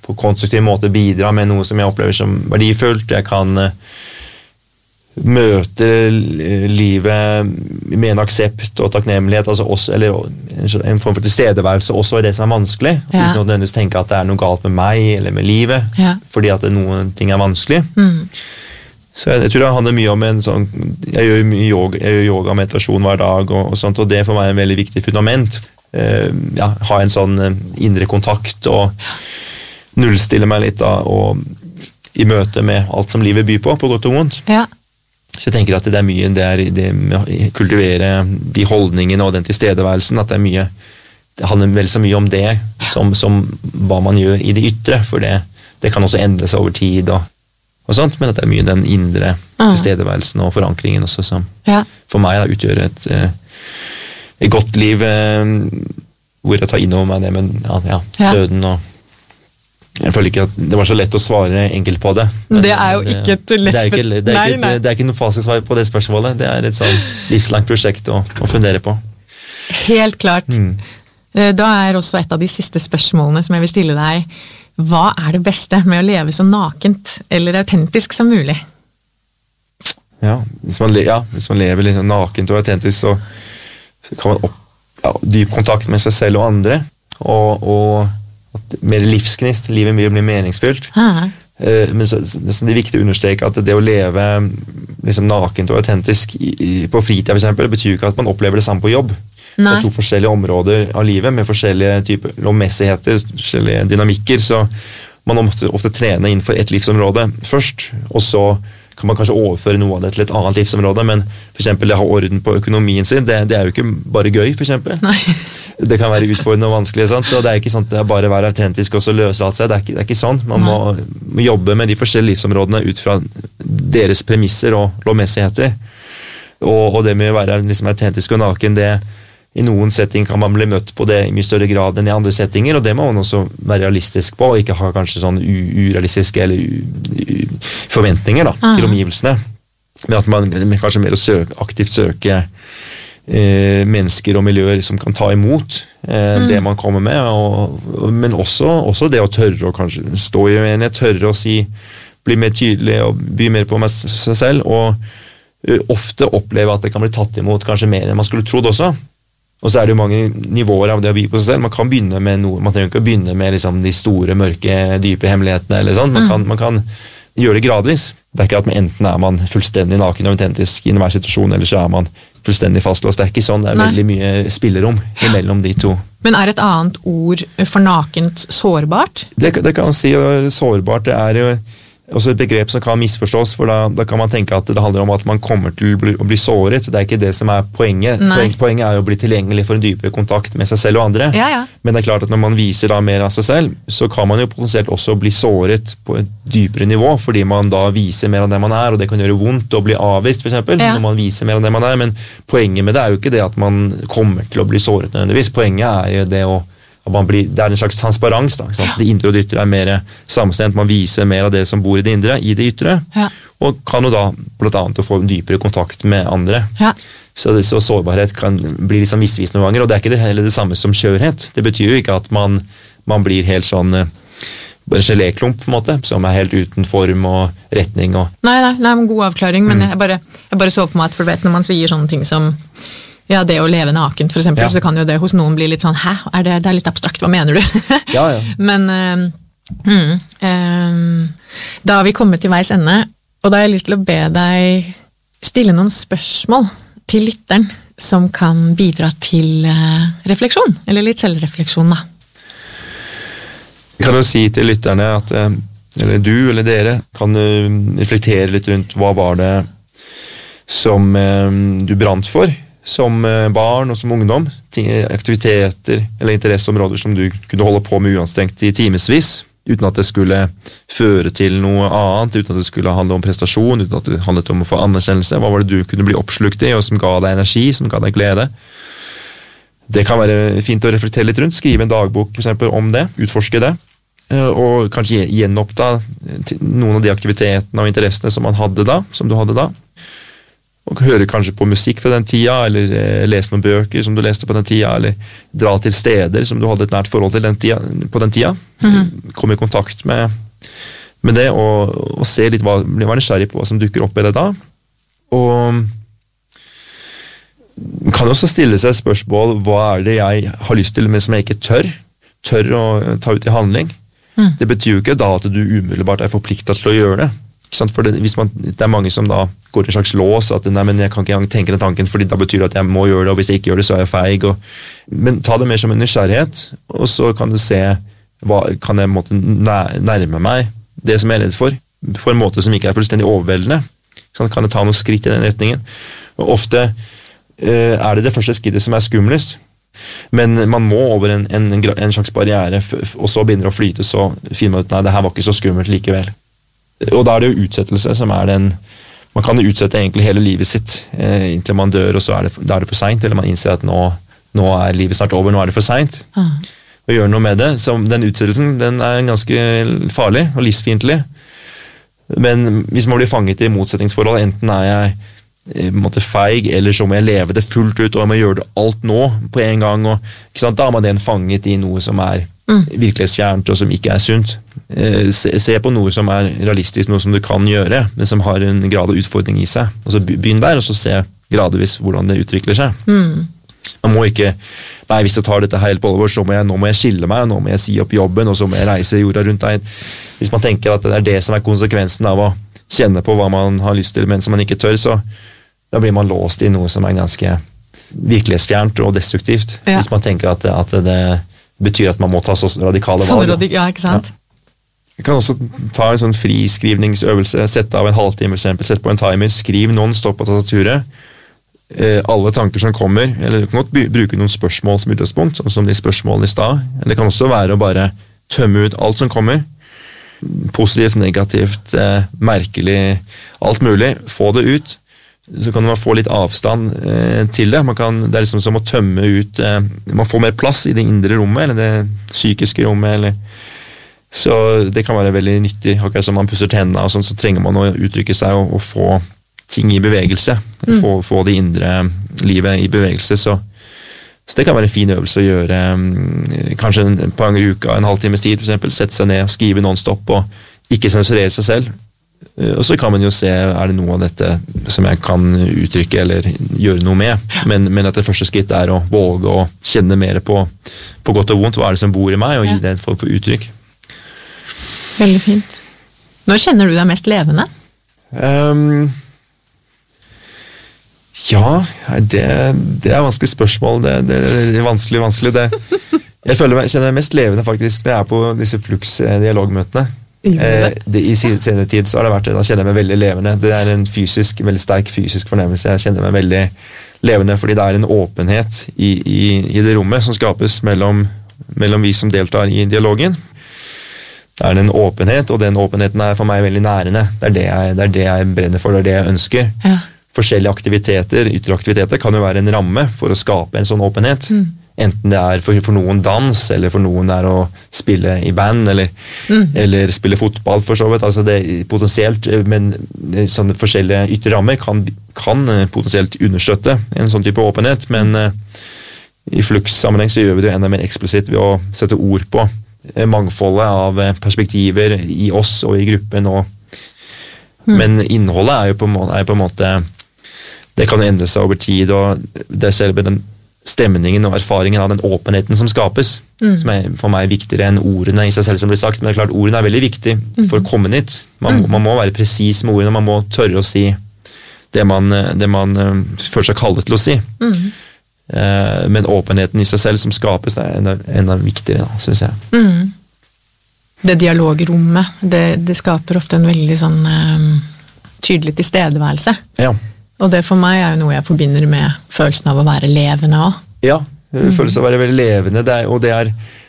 på konstruktiv måte bidra med noe som jeg opplever som verdifullt. Jeg kan møte livet med en aksept og takknemlighet, altså også, eller en form for tilstedeværelse også i det som vanskelig, uten å nødvendigvis tenke at det noe galt med meg eller med livet, fordi at noen ting vanskelig. Så jeg tror det handler mye om en sånn, jeg gjør mye yoga, meditasjon hver dag og sånt, og det for meg en veldig viktig fundament. Ha en sånn indre kontakt og nullstille meg litt da, og i møte med alt som livet byr på godt og vondt. Så jeg tenker at det mye det med å kultivere de holdningene og den tilstedeværelsen, at det mye, det handler vel så mye om det som hva man gjør i det ytre, for det kan også endre seg over tid og sånt, men at det mye den indre tilstedeværelsen og forankringen også som for meg da, utgjør et godt liv hvor jeg tar inn over meg det med døden og jeg føler ikke at det var så lett å svare enkelt på det. Det jo ikke et lett spørsmål. Det ikke noe fasitsvar på det spørsmålet. Det et sånn livslangt prosjekt å fundere på. Helt klart. Da også et av de siste spørsmålene som jeg vil stille deg. Hva det beste med å leve så nakent eller autentisk som mulig? Hvis man lever litt nakent og autentisk, så kan man dyp kontakt med seg selv og andre, og mer livsgnist, livet blir meningsfylt. Men så, det viktig å understreke at det å leve liksom nakent og autentisk på fritid for eksempel, betyr ikke at man opplever det samme på jobb. Det to forskjellige områder av livet med forskjellige typer lovmessigheter, forskjellige dynamikker, så man må ofte trene innenfor et livsområde først, og så kan man kanskje overføre noe av det til et annet livsområde, men for eksempel det å ha orden på økonomien sin, det jo ikke bare gøy, for eksempel. Det kan være utfordrende og vanskelig, sant? Så det ikke sånn at det bare være autentisk og så løse alt seg, det ikke sånn. Man må jobbe med de forskjellige livsområdene ut fra deres premisser og lovmessigheter. Og det med å være liksom autentisk og naken, i noen setting kan man bli møtt på det i mye større grad enn i andre settinger, og det må man også være realistisk på, og ikke ha kanskje sånn urealistiske eller forventninger da, til omgivelsene. Men at man kanskje mer aktivt søker mennesker og miljøer som kan ta imot det man kommer med, men også det å tørre å kanskje stå i uenighet, tørre å bli mer tydelig og by mer på seg selv, og ofte oppleve at det kan bli tatt imot kanskje mer enn man skulle trodd også. Og så det jo mange nivåer av det å by på seg selv. Man kan begynne med noe, man trenger ikke å begynne med liksom, de store, mørke, dype hemmelighetene eller sånn. Man kan gjøre det gradvis. Det ikke at enten man fullstendig naken og autentisk i enhver situasjon, eller så man fullstendig fastlåst. Det ikke sånn, det veldig mye spillerom mellom de to. Men et annet ord for nakent sårbart? Det kan man si, og sårbart det jo også et begrep som kan misforstås, for da kan man tenke at det handler om at man kommer til å bli såret. Det ikke det som poenget. Poenget å bli tilgjengelig for en dypere kontakt med seg selv og andre. Men det klart at når man viser da mer av seg selv, så kan man jo potensielt også bli såret på et dypere nivå, fordi man da viser mer av det man og det kan gjøre vondt å bli avvist, for eksempel, når man viser mer av det man men poenget med det jo ikke det at man kommer til å bli såret nødvendigvis. Poenget jo det det en slags transparens da, det indre og det ytre mer samstemt, man viser mer av det som bor i det indre, i det ytre, og kan jo da blant annet få en dypere kontakt med andre. Så sårbarhet kan bli liksom misvisende noen ganger, og det ikke heller det samme som skjørhet. Det betyr jo ikke at man blir helt sånn bare en geléklump på en måte, som helt uten form og retning. Nei, men god avklaring, men jeg bare så for meg at for vet, når man sier sånne ting som det å leve naken, for eksempel, så kan jo det hos noen bli litt sånn, det litt abstrakt, hva mener du? Men da har vi kommet til veis ende, og da har jeg lyst til å be deg stille noen spørsmål til lytteren som kan bidra til refleksjon, eller litt selvrefleksjon da. Jeg kan jo si til lytterne at eller du eller dere kan reflektere litt rundt hva var det som du brant for, som barn og som ungdom, aktiviteter eller interesseområder som du kunne holde på med uanstrengt i timesvis, uten at det skulle føre til noe annet, uten at det skulle handle om prestasjon, uten at det handlet om å få anerkjennelse. Hva var det du kunne bli oppslukt i, og som ga deg energi, som ga deg glede? Det kan være fint å reflektere litt rundt, skrive en dagbok for eksempel om det, utforske det, og kanskje gjenoppta noen av de aktivitetene og interessene som du hadde da. og høre kanskje på musikk fra den tida, eller lese noen bøker som du leste på den tida, eller dra til steder som du hadde et nært forhold til på den tida. Komme i kontakt med det, og se litt bli nysgjerrig på hva som dukker opp i det da. Og man kan også stille seg spørsmål, hva det jeg har lyst til, men som jeg ikke tør å ta ut i handling. Det betyr jo ikke da at du umiddelbart forpliktet til å gjøre det. Ikke sant? For det er mange som da går i en slags lås, at nei, men jeg kan ikke engang tenke den tanken, fordi da betyr det at jeg må gjøre det, og hvis jeg ikke gjør det, så er jeg feig. Men ta det mer som en nysgjerrighet, og så kan du se, kan jeg nærme meg det som jeg er redd for, på en måte som ikke er fullstendig overveldende. Kan jeg ta noen skritt i den retningen? Og ofte er det første skrittet som er skumlest, men man må over en slags barriere, og så begynner det å flyte, så finner man ut, nei, det her var ikke så skummelt likevel. Og da er det jo utsettelse som er man kan jo utsette egentlig hele livet sitt inntil man dør, og så er det for sent, eller man innser at nå er livet snart over, nå er det for sent å gjøre noe med det. Så den utsettelsen, den er ganske farlig og livsfiendtlig, men hvis man blir fanget i motsetningsforhold, enten er jeg feig, eller så må jeg leve det fullt ut, og jeg må gjøre det alt nå på en gang, og ikke sant? Da er man fanget i noe som er virkelighetsfjernt og som ikke er sunt. Se på noe som er realistisk, noe som du kan gjøre, men som har en grad av utfordring i seg. Og så begynn der, og så se gradvis hvordan det utvikler seg. Man må ikke, nei, hvis jeg tar dette helt på alvor, så nå må jeg skille meg, nå må jeg si opp jobben, og så må jeg reise jorda rundt deg. Hvis man tenker at det er det som er konsekvensen av å kjenne på hva man har lyst til, men som man ikke tør, så da blir man låst i noe som er ganske virkelighetsfjernt og destruktivt. Ja. Hvis man tenker at det betyr at man må ta så radikale valg. Ja, ikke sant? Jeg kan også ta en sånn friskrivningsøvelse, sette av en halvtime for eksempel, sette på en timer, skriv non-stop på tastaturet, alle tanker som kommer, eller du kan godt bruke noen spørsmål som utgangspunkt, sånn som de spørsmålene i stad, eller det kan også være å bare tømme ut alt som kommer, positivt, negativt, merkelig, alt mulig, få det ut, så kan man få litt avstand til det. Det er liksom som å tømme ut, man får mer plass i det indre rommet, eller det psykiske rommet, så det kan være veldig nyttig. Akkurat som man pusser tennene, og sånn, så trenger man å uttrykke seg og få ting i bevegelse, få det indre livet i bevegelse, så det kan være en fin øvelse å gjøre, kanskje et par ganger i uka, en halvtimes tid for eksempel, sette seg ned og skrive non-stop, og ikke sensurere seg selv. Og så kan man jo se, er det noe av dette som jeg kan uttrykke eller gjøre noe med, men at det første skritt er å våge å kjenne mer på godt og vondt, hva er det som bor i meg, og gi det en form for uttrykk. Veldig fint. Når kjenner du deg mest levende? Ja, det er et vanskelig spørsmål, det er vanskelig det. Jeg kjenner meg mest levende faktisk når jeg er på disse Flux-dialogmøtene. I senere tid så har det vært det, da kjenner jeg meg veldig levende. Det er en veldig sterk fysisk fornemmelse. Jeg kjenner meg veldig levende, fordi det er en åpenhet i det rommet som skapes mellom vi som deltar i dialogen. Det er en åpenhet, og den åpenheten er for meg veldig nærende. Det er det jeg brenner for, det er det jeg ønsker. Ja. Forskjellige aktiviteter, ytre aktiviteter kan jo være en ramme for å skape en sånn åpenhet. Enten det er for noen dans, eller for noen er å spille i band, eller spille fotball for så vidt. Altså det er potensielt, men sånne forskjellige ytre rammer kan potensielt understøtte en sånn type åpenhet, men i Flux-sammenheng så gjør vi det enda mer eksplisitt ved å sette ord på mangfoldet av perspektiver i oss og i gruppen. Men innholdet er jo på en måte, det kan jo endre seg over tid, og det er selve den stemningen og erfaringen av den åpenheten som skapes, som er for meg viktigere enn ordene i seg selv som blir sagt, men det er klart ordene er veldig viktig for å komme dit. Man må være presis med ordene, man må tørre å si det man føler seg kallet til å si. Men åpenheten i seg selv som skapes er enda viktigere, synes jeg. Det dialogrommet, det skaper ofte en veldig sånn tydelig tilstedeværelse. Ja. Og det for meg er jo noe jeg forbinder med følelsen av å være levende også. Ja, følelsen av å være veldig levende, og det er